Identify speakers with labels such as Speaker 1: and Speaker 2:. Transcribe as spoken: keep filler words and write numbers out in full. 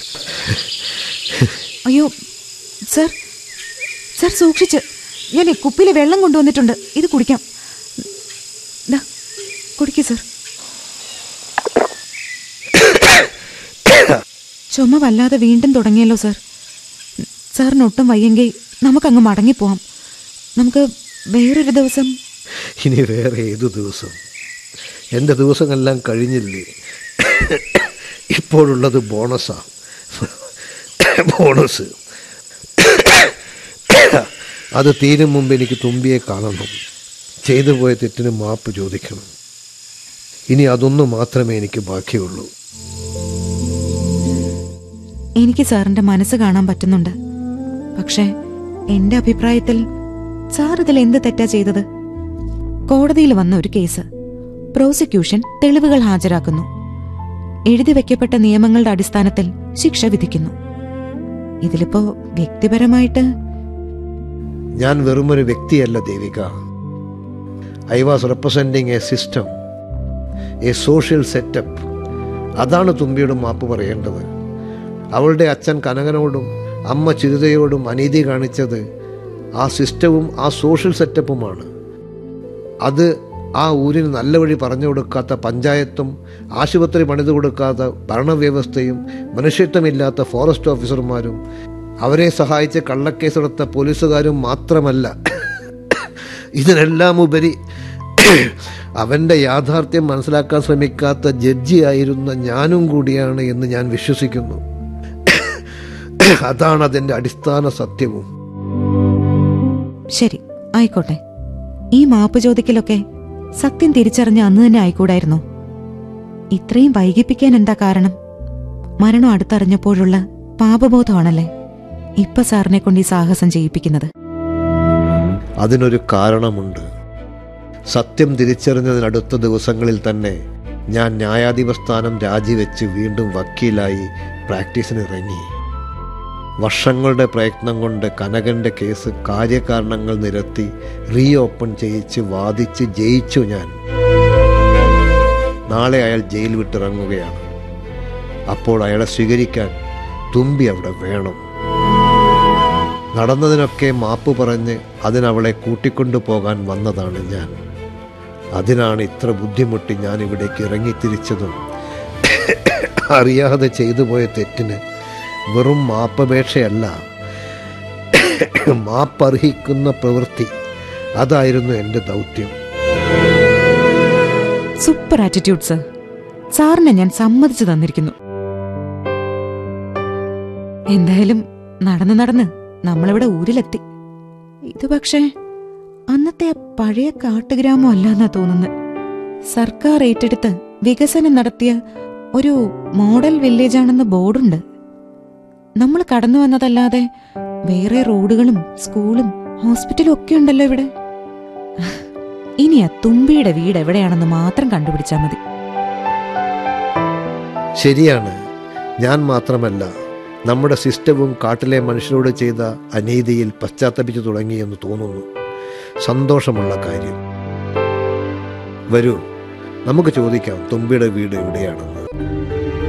Speaker 1: അയ്യോ sir, sir സൂക്ഷിച്ച്. ഞാൻ കുപ്പിയിലെ വെള്ളം കൊണ്ടുവന്നിട്ടുണ്ട്, ഇത് കുടിക്കാം. കുടിക്കൂ സർ. ചുമ വല്ലാതെ വീണ്ടും തുടങ്ങിയല്ലോ സർ. സാറിനൊട്ടും വയ്യെങ്കിൽ നമുക്കങ്ങ് മടങ്ങിപ്പോവാം. നമുക്ക് വേറൊരു ദിവസം.
Speaker 2: ഇനി വേറെ ഏതു ദിവസം? എൻ്റെ ദിവസങ്ങളെല്ലാം കഴിഞ്ഞില്ലേ? ഇപ്പോഴുള്ളത് ബോണസാ. ബോണസ് അത് തീരും മുമ്പ് എനിക്ക് തുമ്പിയെ കാണണം. ചെയ്തു പോയ തെറ്റിന് മാപ്പ് ചോദിക്കണം. ഇനി അതൊന്നു മാത്രമേ എനിക്ക് ബാക്കിയുള്ളൂ.
Speaker 1: എനിക്ക് സാറിന്റെ മനസ്സ് കാണാൻ പറ്റുന്നുണ്ട്. പക്ഷേ എന്റെ അഭിപ്രായത്തിൽ സാർ ഇതിൽ എന്ത് തെറ്റാ ചെയ്തത്? കോടതിയിൽ വന്ന ഒരു കേസ്, പ്രോസിക്യൂഷൻ തെളിവുകൾ ഹാജരാക്കുന്നു, എഴുതി വെക്കപ്പെട്ട നിയമങ്ങളുടെ അടിസ്ഥാനത്തിൽ ശിക്ഷ വിധിക്കുന്നു. ഇതിലിപ്പോ വ്യക്തിപരമായിട്ട്
Speaker 2: ഞാൻ വെറുമൊരു വ്യക്തിയല്ല Devika. I was representing A system, A social setup. അതാണ് തുമ്പിയോട് മാപ്പ് പറയേണ്ടത്. അവളുടെ അച്ഛൻ കനകനോടും അമ്മ ചിരിതയോടും അനീതി കാണിച്ചത് ആ സിസ്റ്റവും ആ സോഷ്യൽ സെറ്റപ്പുമാണ്. അത് ആ ഊരിന് നല്ല വഴി പറഞ്ഞു കൊടുക്കാത്ത പഞ്ചായത്തും ആശുപത്രി പണിതു കൊടുക്കാത്ത ഭരണവ്യവസ്ഥയും മനുഷ്യത്വമില്ലാത്ത ഫോറസ്റ്റ് ഓഫീസർമാരും അവരെ സഹായിച്ച് കള്ളക്കേസെടുത്ത പോലീസുകാരും മാത്രമല്ല, ഇതിനെല്ലാം ഉപരി അവൻ്റെ യാഥാർത്ഥ്യം മനസ്സിലാക്കാൻ ശ്രമിക്കാത്ത ജഡ്ജിയായിരുന്ന ഞാനും കൂടിയാണ് എന്ന് ഞാൻ വിശ്വസിക്കുന്നു. അതാണ് അതിൻ്റെ അടിസ്ഥാന സത്യവും.
Speaker 1: ശരി, ആയിക്കോട്ടെ. ഈ മാപ്പ് ചോദിക്കലൊക്കെ സത്യം തിരിച്ചറിഞ്ഞ അന്ന് തന്നെ ആയിക്കൂടായിരുന്നോ? ഇത്രയും വൈകിപ്പിക്കാൻ എന്താ കാരണം? മരണം അടുത്തറിഞ്ഞപ്പോഴുള്ള പാപബോധമാണല്ലേ ഇപ്പൊ സാറിനെ കൊണ്ട് ഈ സാഹസം ചെയ്യിപ്പിക്കുന്നത്?
Speaker 2: അതിനൊരു കാരണമുണ്ട്. സത്യം തിരിച്ചറിഞ്ഞതിനടുത്ത ദിവസങ്ങളിൽ തന്നെ ഞാൻ ന്യായാധിപ സ്ഥാനം രാജിവെച്ച് വീണ്ടും വക്കീലായി പ്രാക്ടീസിനിറങ്ങി. വർഷങ്ങളുടെ പ്രയത്നം കൊണ്ട് കനകൻ്റെ കേസ് കാര്യകാരണങ്ങൾ നിരത്തി റീ ഓപ്പൺ ചെയ്യിച്ച് വാദിച്ച് ജയിച്ചു ഞാൻ. നാളെ അയാൾ ജയിൽ വിട്ടിറങ്ങുകയാണ്. അപ്പോൾ അയാളെ സ്വീകരിക്കാൻ തുമ്പി അവിടെ വേണം. നടന്നതിനൊക്കെ മാപ്പ് പറഞ്ഞ് അതിനവളെ കൂട്ടിക്കൊണ്ടു പോകാൻ വന്നതാണ് ഞാൻ. അതിനാണ് ഇത്ര ബുദ്ധിമുട്ടി ഞാൻ ഇവിടേക്ക് ഇറങ്ങിത്തിരിച്ചതും അറിയാതെ ചെയ്തു പോയ തെറ്റിന് വെറും മാപ്പപേക്ഷയല്ല, മാപ്പർഹിക്കുന്ന പ്രവൃത്തി. അതായിരുന്നു എൻ്റെ ദൗത്യം.
Speaker 1: Super attitude sir. സാറിനെ ഞാൻ സമ്മതിച്ചു തന്നിരിക്കുന്നു. എന്തായാലും നടന്ന് നടന്ന് നമ്മളിവിടെ ഊരിലെത്തി. ഇത് പക്ഷേ അന്നത്തെ പഴയ കാട്ടുഗ്രാമം അല്ലാന്നാ തോന്നുന്നത്. സർക്കാർ ഏറ്റെടുത്ത് വികസനം നടത്തിയ ഒരു മോഡൽ വില്ലേജാണെന്ന് ബോർഡുണ്ട്. നമ്മൾ കടന്നു വന്നതല്ലാതെ വേറെ റോഡുകളും സ്കൂളും ഹോസ്പിറ്റലും ഒക്കെ ഉണ്ടല്ലോ ഇവിടെ. ഇനി ആ തുമ്പിയുടെ വീട് എവിടെയാണെന്ന് മാത്രം കണ്ടുപിടിച്ചാൽ മതി.
Speaker 2: ശരിയാണ്. ഞാൻ മാത്രമല്ല, നമ്മുടെ സിസ്റ്റവും കാട്ടിലെ മനുഷ്യരോട് ചെയ്ത അനീതിയിൽ പശ്ചാത്തപിച്ചു തുടങ്ങിയെന്ന് തോന്നുന്നു. സന്തോഷമുള്ള കാര്യം. വരൂ, നമുക്ക് ചോദിക്കാം തുമ്പിയുടെ വീട് എവിടെയാണെന്ന്.